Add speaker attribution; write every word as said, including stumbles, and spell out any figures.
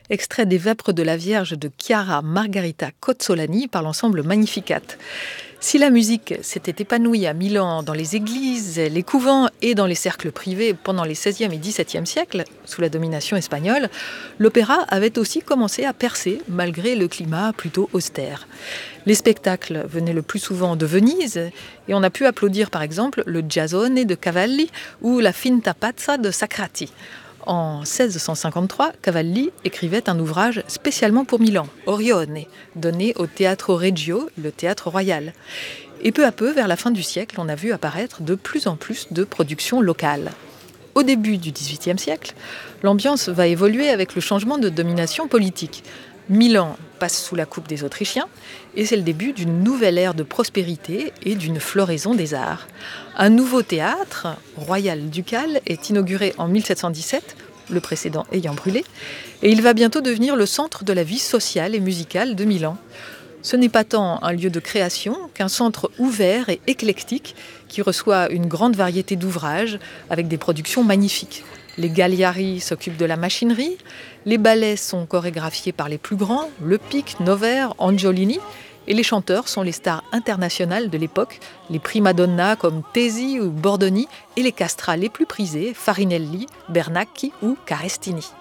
Speaker 1: extrait des Vêpres de la Vierge de Chiara Margherita Cozzolani par l'ensemble Magnificat. Si la musique s'était épanouie à Milan dans les églises, les couvents et dans les cercles privés pendant les seizième et dix-septième siècles, sous la domination espagnole, l'opéra avait aussi commencé à percer malgré le climat plutôt austère. Les spectacles venaient le plus souvent de Venise et on a pu applaudir par exemple le Giasone de Cavalli ou la Finta Pazza de Sacrati. En seize cent cinquante-trois, Cavalli écrivait un ouvrage spécialement pour Milan, Orione, donné au Teatro Regio, le théâtre royal. Et peu à peu, vers la fin du siècle, on a vu apparaître de plus en plus de productions locales. Au début du dix-huitième siècle, l'ambiance va évoluer avec le changement de domination politique. Milan passe sous la coupe des Autrichiens et c'est le début d'une nouvelle ère de prospérité et d'une floraison des arts. Un nouveau théâtre, royal-ducal, est inauguré en mille sept cent dix-sept, le précédent ayant brûlé, et il va bientôt devenir le centre de la vie sociale et musicale de Milan. Ce n'est pas tant un lieu de création qu'un centre ouvert et éclectique qui reçoit une grande variété d'ouvrages avec des productions magnifiques. Les Galliari s'occupent de la machinerie, les ballets sont chorégraphiés par les plus grands, Le Pic, Nover, Angiolini, et les chanteurs sont les stars internationales de l'époque, les primadonnas comme Tesi ou Bordoni, et les castrats les plus prisés, Farinelli, Bernacchi ou Carestini.